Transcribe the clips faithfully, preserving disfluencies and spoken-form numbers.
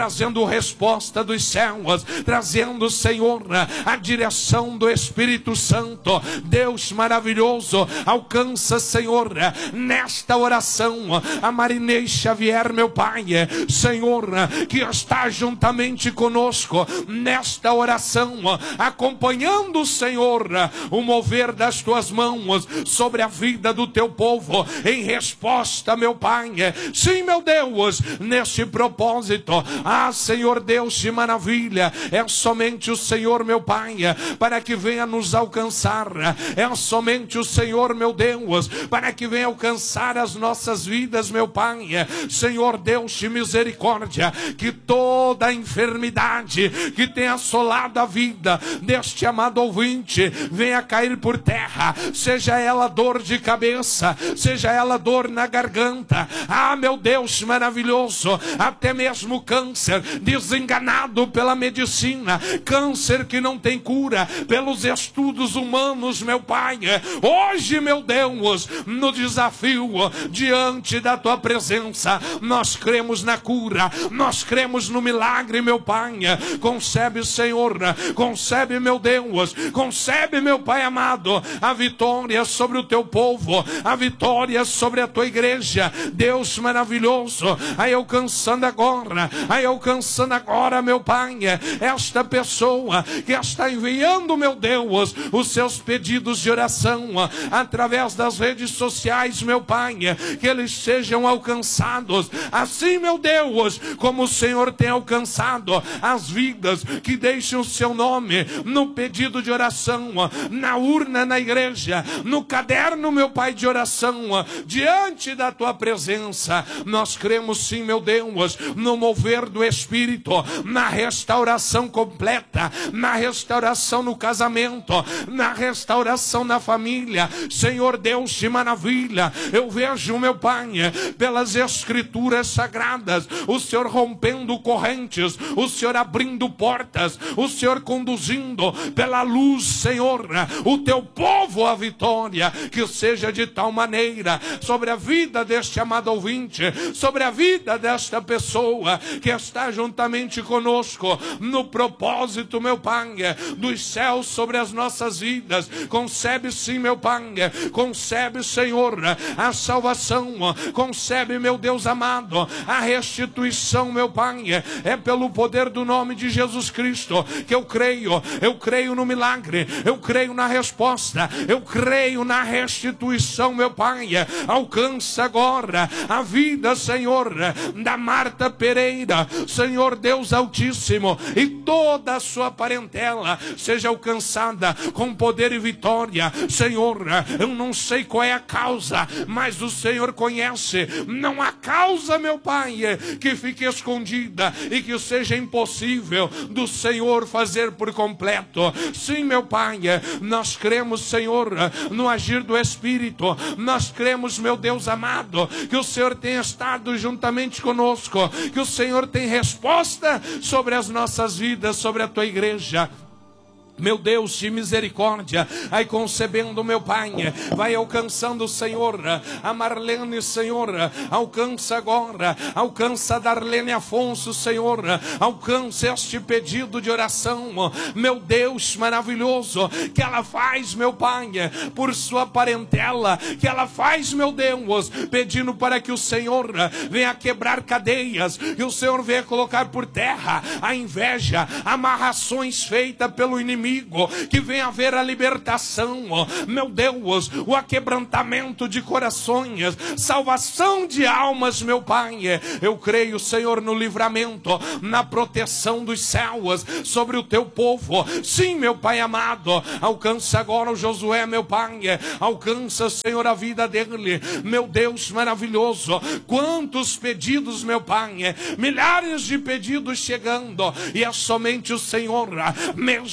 trazendo resposta dos céus, trazendo, Senhor, a direção do Espírito Santo. Deus maravilhoso, alcança, Senhor, nesta oração, a Marinês Xavier, meu Pai, Senhor, que está juntamente conosco nesta oração, acompanhando, Senhor, o mover das tuas mãos sobre a vida do teu povo, em resposta, meu Pai. Sim, meu Deus, nesse propósito, ah, Senhor Deus de maravilha, é somente o Senhor, meu Pai, para que venha nos alcançar, é somente o Senhor, meu Deus, para que venha alcançar as nossas vidas, meu Pai. Senhor Deus de misericórdia, que toda a enfermidade que tem assolado a vida deste amado ouvinte venha cair por terra, seja ela dor de cabeça, seja ela dor na garganta, ah, meu Deus maravilhoso, até mesmo câncer desenganado pela medicina, câncer que não tem cura pelos estudos humanos, meu Pai. Hoje, meu Deus, no desafio diante da tua presença, nós cremos na cura, nós cremos no milagre, meu Pai. Concebe, Senhor, concebe, meu Deus, concebe, meu Pai amado, a vitória sobre o teu povo, a vitória sobre a tua igreja, Deus maravilhoso. Aí alcançando agora, aí alcançando agora, meu Pai, esta pessoa que está enviando, meu Deus, os seus pedidos de oração através das redes sociais, meu Pai, que eles sejam alcançados, assim, meu Deus, como o Senhor tem alcançado as vidas que deixam o seu nome no pedido de oração, na urna, na igreja, no caderno, meu Pai, de oração, diante da tua presença. Nós cremos, sim, meu Deus, no mover do Espírito, na restauração completa, na restauração no casamento, na restauração na família. Senhor Deus de maravilha, eu vejo, meu Pai, pelas escrituras sagradas, o Senhor rompendo correntes, o Senhor abrindo portas, o Senhor conduzindo pela luz, Senhor, o teu povo à vitória. Que seja de tal maneira sobre a vida deste amado ouvinte, sobre a vida desta pessoa que está juntamente conosco no propósito, meu Pai, dos céus sobre as nossas vidas. Concebe, sim, meu Pai, concebe, Senhor, a salvação, concebe, meu Deus amado, a restituição, meu Pai. É pelo poder do nome de Jesus Cristo que eu creio, eu creio no milagre, eu creio na resposta, eu creio na restituição, meu Pai. Alcança agora a vida, Senhor, da Marta Pereira, Senhor Deus Altíssimo, e toda a sua parentela seja alcançada com poder e vitória. Senhor, eu não sei qual é a causa, mas o Senhor conhece. Não há causa, meu Pai, que fique escondida e que seja impossível do Senhor fazer por completo. Sim, meu Pai, nós cremos, Senhor, no agir do Espírito. Nós cremos, meu Deus amado, que o Senhor tem estado juntamente conosco, que o Senhor tem resposta sobre as nossas vidas, sobre a tua igreja. Meu Deus de misericórdia, aí concebendo, meu Pai, vai alcançando, Senhor, a Marlene, Senhor, alcança agora, alcança a Darlene Afonso, Senhor, alcança este pedido de oração, meu Deus maravilhoso, que ela faz, meu Pai, por sua parentela, que ela faz, meu Deus, pedindo para que o Senhor venha quebrar cadeias, que o Senhor venha colocar por terra a inveja, amarrações feitas pelo inimigo, que venha haver a libertação, meu Deus, o aquebrantamento de corações, salvação de almas, meu Pai. Eu creio, Senhor, no livramento, na proteção dos céus sobre o teu povo. Sim, meu Pai amado, alcança agora o Josué, meu Pai, alcança, Senhor, a vida dele, meu Deus maravilhoso. Quantos pedidos, meu Pai, milhares de pedidos chegando, e é somente o Senhor, mesmo que nós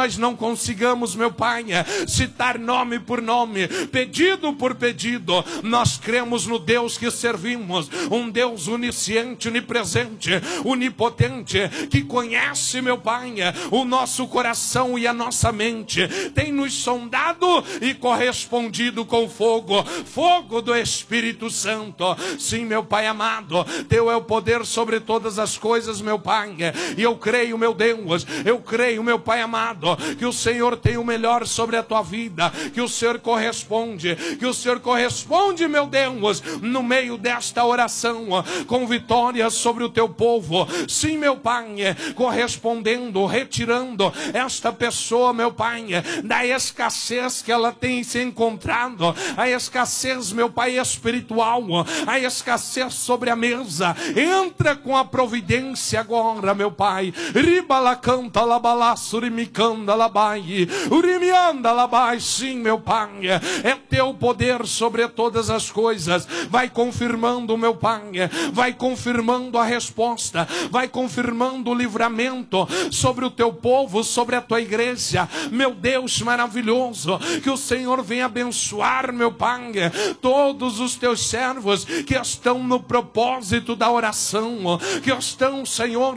nós não consigamos, meu Pai, citar nome por nome, pedido por pedido, nós cremos no Deus que servimos, um Deus onisciente, onipresente, onipotente, que conhece, meu Pai, o nosso coração e a nossa mente, tem nos sondado e correspondido com fogo, fogo do Espírito Santo. Sim, meu Pai amado, teu é o poder sobre todas as coisas, meu Pai, e eu creio, meu Deus, eu creio, meu Pai amado, que o Senhor tem o melhor sobre a tua vida, que o Senhor corresponde, que o Senhor corresponde, meu Deus, no meio desta oração, com vitória sobre o teu povo. Sim, meu Pai, correspondendo, retirando esta pessoa, meu Pai, da escassez que ela tem se encontrado, a escassez, meu Pai, espiritual, a escassez sobre a mesa. Entra com a providência agora, meu Pai. Ribala canta labala surimicanda labai, urimianda labai. Sim, meu Pai, é teu poder sobre todas as coisas. Vai confirmando, meu Pai, vai confirmando a resposta, vai confirmando o livramento sobre o teu povo, sobre a tua igreja. Meu Deus maravilhoso, que o Senhor venha abençoar, meu Pai, todos os teus servos que estão no propósito da oração, que estão, Senhor,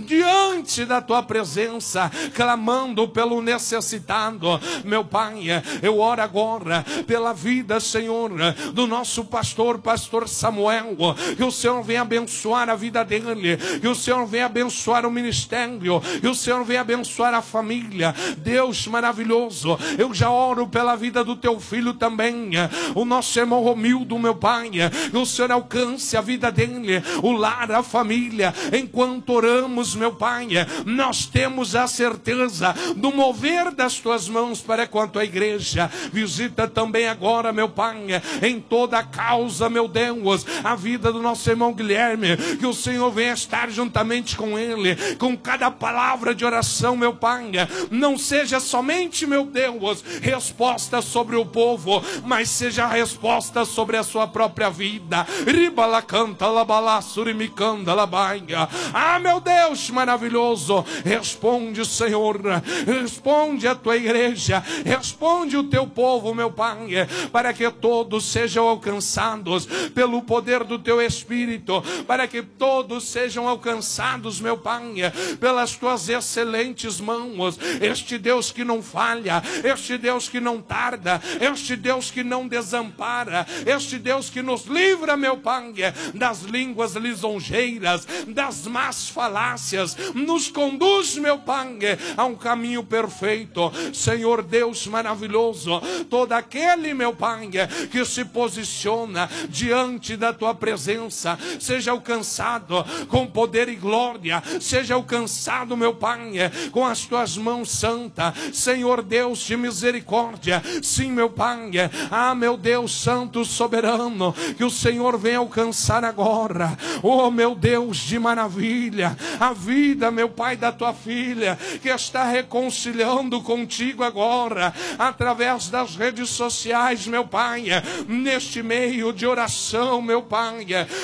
diante da tua presença, clamando pelo necessitado. Meu Pai, eu oro agora pela vida, Senhor, do nosso pastor, pastor Samuel, que o Senhor venha abençoar a vida dele, que o Senhor venha abençoar o ministério, que o Senhor venha abençoar a família. Deus maravilhoso, eu já oro pela vida do teu filho também, o nosso irmão Romildo, meu Pai, que o Senhor alcance a vida dele, o lar, a família. Enquanto oramos, meu Pai, nós temos a certeza do mover das tuas mãos para com a tua igreja. Visita também agora, meu Pai, em toda a causa, meu Deus, a vida do nosso irmão Guilherme, que o Senhor venha estar juntamente com ele, com cada palavra de oração, meu Pai. Não seja somente, meu Deus, resposta sobre o povo, mas seja resposta sobre a sua própria vida. Ribala canta labala surimicanda labaia. Ah, meu Deus maravilhoso, responde, Senhor, responde a tua igreja, responde o teu povo, meu Pai, para que todos sejam alcançados pelo poder do teu Espírito, para que todos sejam alcançados, meu Pai, pelas tuas excelentes mãos. Este Deus que não falha, este Deus que não tarda, este Deus que não desampara, este Deus que nos livra, meu Pai, das línguas lisonjeiras, das más falácias, nos conduz, meu Pai, a um caminho perfeito. Senhor Deus maravilhoso, todo aquele, meu Pai, que se posiciona diante da tua presença, seja alcançado com poder e glória, seja alcançado, meu Pai, com as tuas mãos santas. Senhor Deus de misericórdia, sim, meu Pai, ah, meu Deus santo soberano, que o Senhor venha alcançar agora, oh, meu Deus de maravilha, a vida, meu Pai, da tua filha, que está reconciliando contigo agora, através das redes sociais, meu Pai, neste meio de oração, meu Pai.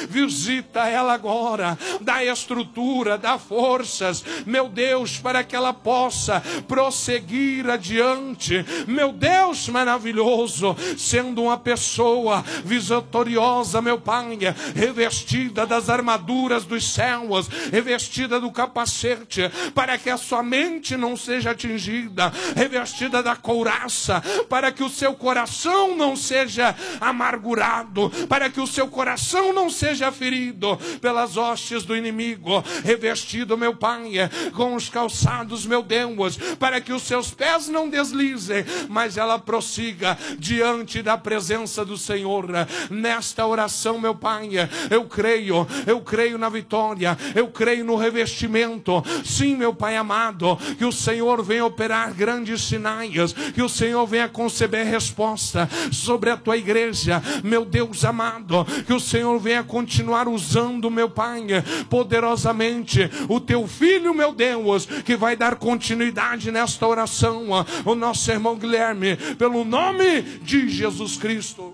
Visita ela agora, dá estrutura, dá forças, meu Deus, para que ela possa prosseguir adiante, meu Deus maravilhoso, sendo uma pessoa vitoriosa, meu Pai, revestida das armaduras dos céus, revestida do capacete, para que a sua mente não seja atingida, revestida da couraça, para que o seu coração não seja amargurado, para que o seu coração não seja ferido pelas hostes do inimigo, revestido, meu Pai, com os calçados, meu Deus, para que os seus pés não deslizem, mas ela prossiga diante da presença do Senhor. Nesta oração, meu Pai, eu creio, eu creio na vitória, eu creio no revestimento. Sim, meu Pai amado, que o Senhor venha operar grandes sinais, que o Senhor venha conceber resposta sobre a tua igreja, meu Deus amado, que o Senhor venha continuar usando, meu Pai, poderosamente o teu filho, meu Deus, que vai dar continuidade nesta oração, o nosso irmão Guilherme, pelo nome de Jesus Cristo.